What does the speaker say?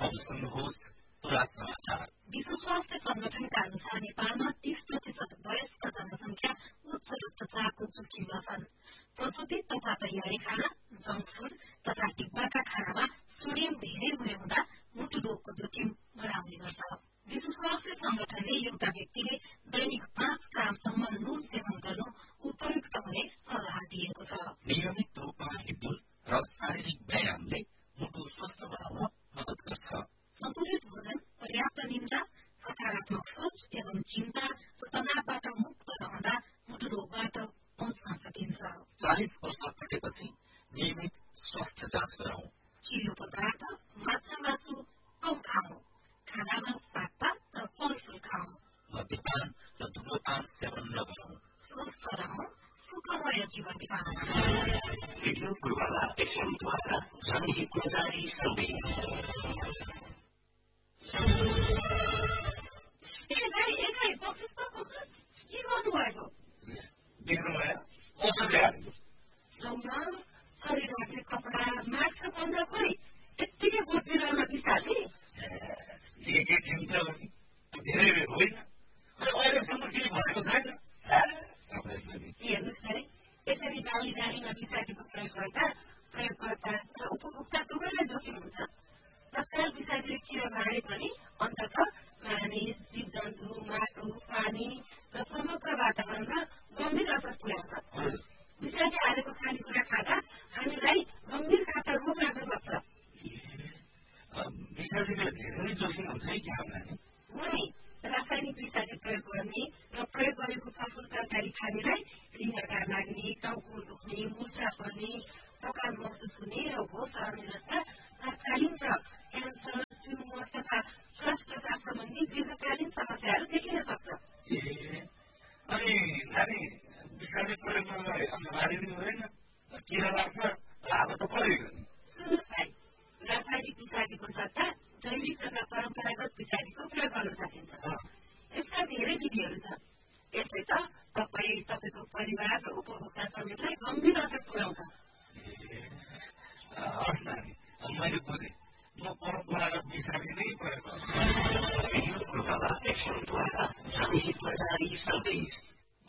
अब सुन्नुहोस् पुरा समाचार। विश्व स्वास्थ्य संगठनका अनुसार नेपालमा 30% वयस्क जनसंख्या उच्च रक्तचापको जोखिममा छन्। प्रशोधित तथा तयारी खाना, जंक फूड तथा डिब्बाका खानामा सोडियम धेरै हुने हुँदा मुटु रोगको जोखिम बढाउने गर्छ। विश्व स्वास्थ्य संगठनले एउटा व्यक्तिले दैनिक 5 ग्रामसम्म नुन सेवन गर्नु उपयुक्त हुने सल्लाह दिएको छ। नियमित रूपमा हिँड्डुल र शारीरिक व्यायामले मुटु स्वस्थ बनाउन मद्दत गर्छ। सन्तुलित भोजन, पर्याप्त निद्रा, सकारात्मक सोच एवं चिन्ता र तनावबाट मुक्त रहँदा मुटु रोगबाट बच्न सकिन्छ। 40 वर्ष पुगेपछि नियमित स्वास्थ्य जाँच गरौं। चिल्लो पदार्थ, माछा मासु कम खाऊ। खानामा सागपात र फलफूल खाऊ। मद्यपान र धूम्रपान सेवन नगरौं। स्वस्थ रहौं, सुखमय जीवन बिताउँ। रेडियो गुरुवाला एफएमद्वारा जनहितमा जारी सन्देश। के गर्नुभएको? देख्नुभयो शरीर ढाक्ने कपडा, मास्क पन्जा खोइ यत्तिकै बोट बिरुवामा बिसाले के चिन्ता धेरै होइन। अहिलेसम्म केही भएको छैन। हेर्नुहोस् अरे यसरी बाली जालीमा विषादीको प्रयोगकर्ता र उपभोक्ता दुवैलाई जोखिम हुन्छ। तत्काल विषादीले किरा मारे पनि अन्तत मानिस, जीव जन्तु, माटो, पानी र समग्र वातावरणमा गम्भीर असर पुर्याउँछ। विषादी हालेको खानेकुरा खाँदा हामीलाई गम्भीर खालका रोग लाग्न सक्छ। विषादीले धेरै जोखिम हुन्छ है कि हामीलाई? हो नि, रासायनिक विषादी प्रयोग गर्ने र प्रयोग गरेको फलफूल तरकारी खानेलाई हृदयकार लाग्ने, टाउको दुख्ने, मुर्छा पर्ने, थकान महसुस हुने र होस हराउने जस्ता तत्कालीन र क्यान्सर, ट्युमर तथा श्वास प्रश्वास सम्बन्धी दीर्घकालीन समस्याहरू देखिन सक्छ। अनि नानी विषादी प्रयोग गर्नलाई अनिवार्य पनि हुँदैन, किरा लाग्छ, लागु त परेको नि। सुन्नुहोस् भाइ, रासायनिक विषादीको सट्टा जैविक तथा परम्परागत विषादीको प्रयोग गर्न सकिन्छ। यसका धेरै विधिहरू छन्। यसले त तपाईँ, तपाईँको परिवार र उपभोक्ता समेतलाई गम्भीर असर पुर्याउँछ। हस् नानी, मैले बुझेँ। म परम्परागत विषादी नै प्रयोग गर्छु। रेडियो गुरुवाला एफएमद्वारा जनहितमा जारी सन्देश।